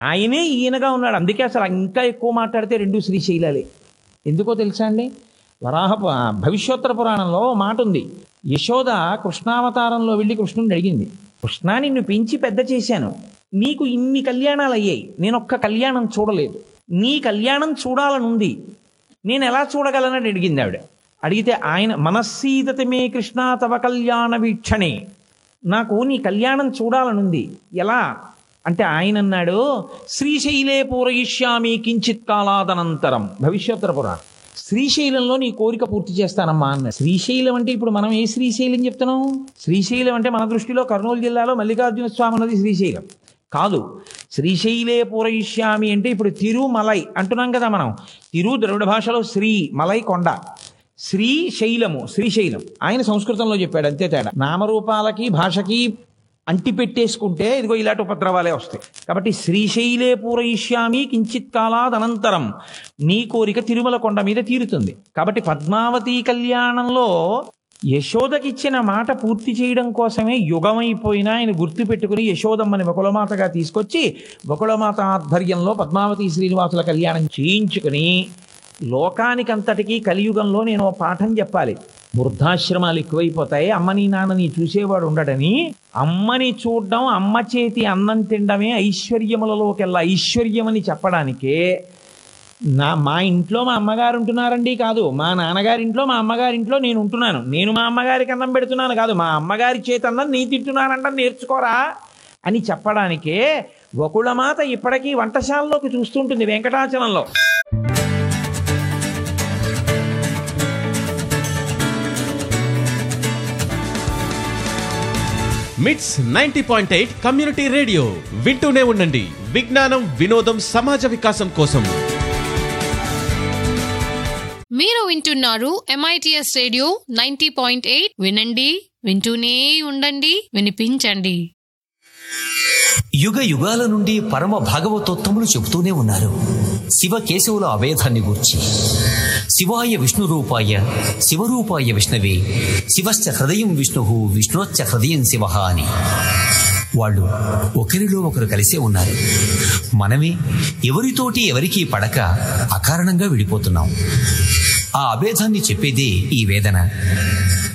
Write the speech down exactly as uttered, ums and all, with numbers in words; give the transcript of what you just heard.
ఆయనే ఈయనగా ఉన్నాడు. అందుకే అసలు ఇంకా ఎక్కువ మాట్లాడితే రెండు శ్రీశైలాలే. ఎందుకో తెలుసా అండి, వరాహ భవిష్యోత్తర పురాణంలో మాట ఉంది. యశోద కృష్ణావతారంలో వెళ్ళి కృష్ణుడిని అడిగింది, కృష్ణ నిన్ను పెంచి పెద్ద చేశాను, నీకు ఇన్ని కళ్యాణాలు అయ్యాయి, నేను ఒక్క కళ్యాణం చూడలేదు, నీ కళ్యాణం చూడాలనుంది, నేను ఎలా చూడగలనని అడిగింది ఆవిడ. అడిగితే ఆయన మనస్సీదతమే కృష్ణ తవ కళ్యాణ వీక్షణే, నాకు నీ కళ్యాణం చూడాలనుంది, ఎలా అంటే ఆయన అన్నాడు, శ్రీశైలే పూరయిష్యామి కించిత్ కాలాదనంతరం. భవిష్యోత్తర పురాణం. శ్రీశైలంలో నీ కోరిక పూర్తి చేస్తానమ్మా అన్నాడు. శ్రీశైలం అంటే ఇప్పుడు మనం ఏ శ్రీశైలం చెప్తున్నాం? శ్రీశైలం అంటే మన దృష్టిలో కర్నూలు జిల్లాలో మల్లికార్జున స్వామి అన్నది శ్రీశైలం కాదు. శ్రీశైలే పూరయిష్యామి అంటే ఇప్పుడు తిరుమలై అంటున్నాం కదా మనం. తిరు ద్రవిడ భాషలో శ్రీ, మలై కొండ, శ్రీశైలము శ్రీశైలం ఆయన సంస్కృతంలో చెప్పాడు, అంతే తేడా. నామరూపాలకి భాషకి అంటి పెట్టేసుకుంటే ఇదిగో ఇలాంటి ఉపద్రవాలే వస్తాయి. కాబట్టి శ్రీశైలే పూరయిష్యామి కించిత్ కాలాద్ అనంతరం, నీ కోరిక తిరుమల కొండ మీద తీరుతుంది. కాబట్టి పద్మావతి కళ్యాణంలో యశోదకిచ్చిన మాట పూర్తి చేయడం కోసమే యుగమైపోయినా ఆయన గుర్తు పెట్టుకుని యశోదమ్మని వకులమాతగా తీసుకొచ్చి వకులమాత ఆధ్వర్యంలో పద్మావతి శ్రీనివాసుల కళ్యాణం చేయించుకుని లోకానికంతటికీ కలియుగంలో నేను పాఠం చెప్పాలి. వృద్ధాశ్రమాలు ఎక్కువైపోతాయి, అమ్మని నాన్నని చూసేవాడు ఉండడని, అమ్మని చూడడం, అమ్మ చేతి అన్నం తినడమే ఐశ్వర్యములలోకెల్లా ఐశ్వర్యం అని చెప్పడానికే నా మా ఇంట్లో మా అమ్మగారు ఉంటున్నారండి కాదు, మా నాన్నగారింట్లో మా అమ్మగారింట్లో నేను ఉంటున్నాను, నేను మా అమ్మగారికి అన్నం పెడుతున్నాను కాదు, మా అమ్మగారి చేతి అన్నం నీ తింటున్నానంట నేర్చుకోరా అని చెప్పడానికే వకుళమాత ఇప్పటికీ వంటశాలలోకి చూస్తుంటుంది వెంకటాచలంలో. మిట్స్ ninety point eight community radio వింటూనే ఉండండి. విజ్ఞానం, వినోదం, సమాజ వికాసం కోసం. మీరు వింటున్నారు MITS radio ninety point eight. వినండి, వింటూనే ఉండండి, వినిపించండి. యుగ యుగాల నుండి పరమ భాగవతోత్తములు చెబుతూనే ఉన్నారు శివ కేశవుల అభేదాన్ని గూర్చి. శివాయ విష్ణు రూపాయ శివరూపాయ విష్ణవే శివశ్చ హృదయం విష్ణు విష్ణోశ్చ హృదయం శివ అని. వాళ్ళు ఒకరిలో ఒకరు కలిసే ఉన్నారు. మనమే ఎవరితోటి ఎవరికీ పడక అకారణంగా విడిపోతున్నాం. ఆ అభేదాన్ని చెప్పేదే ఈ వేదన.